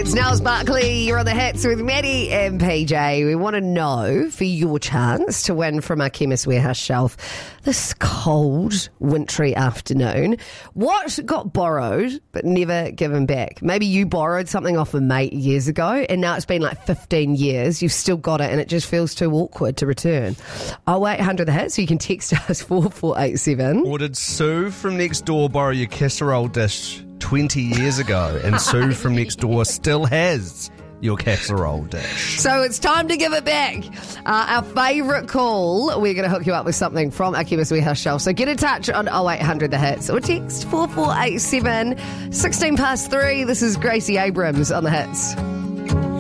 It's Niles Barkley. You're on the hits with Maddie and PJ. We want to know, for your chance to win from our Chemist Warehouse shelf this cold, wintry afternoon, what got borrowed but never given back? Maybe you borrowed something off a mate years ago and now it's been like 15 years. You've still got it and it just feels too awkward to return. 0800 the hit, so you can text us 4487. Or did Sue from next door borrow your casserole dish 20 years ago, and Sue from next door still has your casserole dish? So it's time to give it back. Our favourite call, we're going to hook you up with something from our Chemist Warehouse shelf. So get in touch on 0800 the hits or text 4487. 16 past 3. This is Gracie Abrams on the hits.